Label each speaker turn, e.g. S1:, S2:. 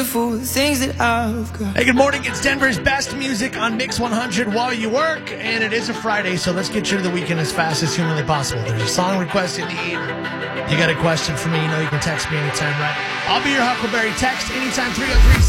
S1: for the things that I've got.
S2: Hey, good morning. It's Denver's best music on Mix 100 while you work, and it is a Friday, so let's get you to the weekend as fast as humanly possible. There's a song request you need. You got a question for me, you know you can text me anytime, right? I'll be your Huckleberry. Text anytime, 303